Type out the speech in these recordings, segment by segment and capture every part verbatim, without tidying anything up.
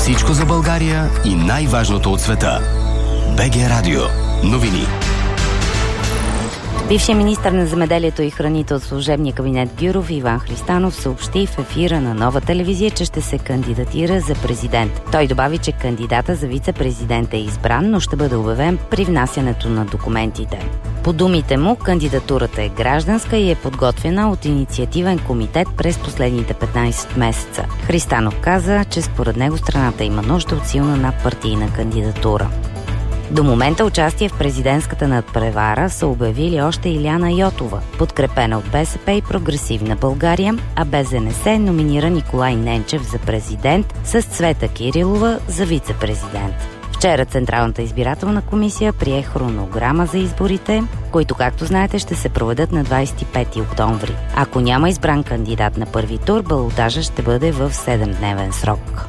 Всичко за България и най-важното от света. БГ Радио. Новини. Бившият министър на земеделието и храните от служебния кабинет Гюров Иван Христанов съобщи в ефира на Нова телевизия, че ще се кандидатира за президент. Той добави, че кандидата за вице-президент е избран, но ще бъде обявен при внасянето на документите. По думите му, кандидатурата е гражданска и е подготвена от инициативен комитет през последните петнайсет месеца. Христанов каза, че според него страната има нужда от силна надпартийна кандидатура. До момента участие в президентската надпревара са обявили още Илияна Йотова, подкрепена от БСП и Прогресивна България, а БЗНС номинира Николай Ненчев за президент с Цвета Кирилова за вице-президент. Вчера Централната избирателна комисия прие хронограма за изборите, които, както знаете, ще се проведат на двайсет и пети октомври. Ако няма избран кандидат на първи тур, балотажът ще бъде в седемдневен срок.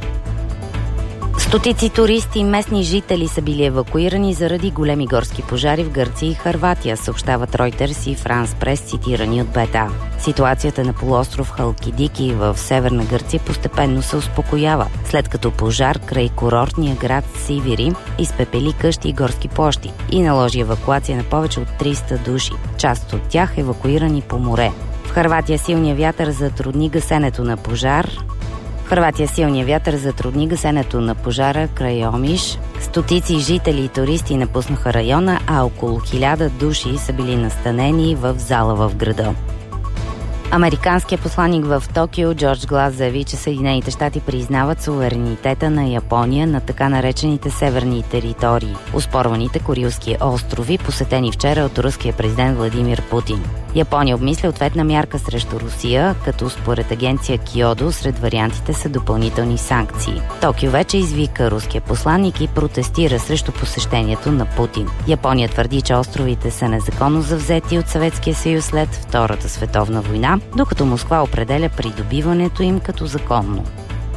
Стотици туристи и местни жители са били евакуирани заради големи горски пожари в Гърция и Хърватия, съобщават Reuters и France Press, цитирани от БТА. Ситуацията на полуостров Халкидики в северна Гърция постепенно се успокоява, след като пожар край курортния град Сивири изпепели къщи и горски площи и наложи евакуация на повече от триста души, част от тях евакуирани по море. В Хърватия силният вятър затрудни гасенето на пожар В Хърватия силният вятър затрудни гасенето на пожара край Омиш. Стотици жители и туристи напуснаха района, а около хиляда души са били настанени в зала в града. Американският посланик в Токио Джордж Глас заяви, че Съединените щати признават суверенитета на Япония на така наречените северни територии, оспорваните Курилски острови, посетени вчера от руския президент Владимир Путин. Япония обмисля ответна мярка срещу Русия, като според агенция Киодо сред вариантите са допълнителни санкции. Токио вече извика руския посланик и протестира срещу посещението на Путин. Япония твърди, че островите са незаконно завзети от Съветския съюз след Втората световна война, докато Москва определя придобиването им като законно.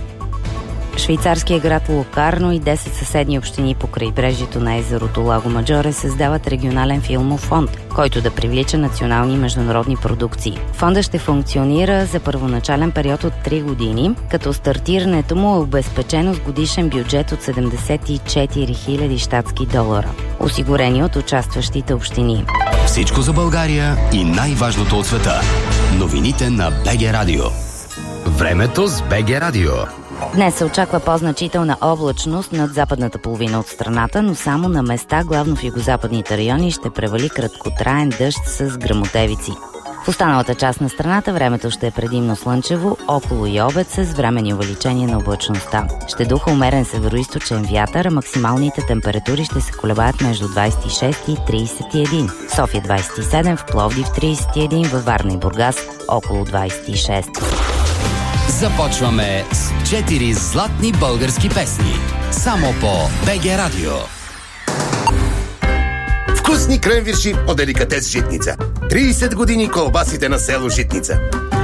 Швейцарският град Локарно и десет съседни общини по крайбрежието на езерото Лаго Маджоре създават регионален филмов фонд, който да привлича национални и международни продукции. Фондът ще функционира за първоначален период от три години, като стартирането му е обезпечено с годишен бюджет от седемдесет и четири хиляди щатски долара, осигурени от участващите общини. Всичко за България и най-важното от света. Новините на БГ Радио. Времето с БГ Радио. Днес се очаква по-значителна облачност над западната половина от страната, но само на места, главно в югозападните райони, ще превали краткотраен дъжд с гръмотевици. В останалата част на страната времето ще е предимно слънчево, около и обед с временни увеличения на облачността. Ще духа умерен североизточен вятър, а максималните температури ще се колебаят между двайсет и шест и трийсет и един. В София двайсет и седем, в Пловдив трийсет и един, във Варна и Бургас около двайсет и шест. Започваме с четири златни български песни. Само по БГ Радио. Вкусни кренвирши от деликатес Житница. трийсет години колбасите на село Житница.